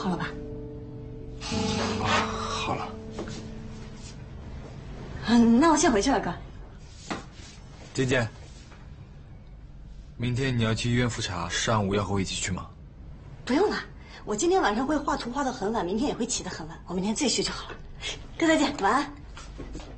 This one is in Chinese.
好了吧？ 好了。 那我先回去了，哥。 姐姐，明天你要去医院复查，上午要和我一起去吗？ 不用了，我今天晚上会画图画到很晚，明天也会起得很晚，我明天自己去就好了。哥再见，晚安。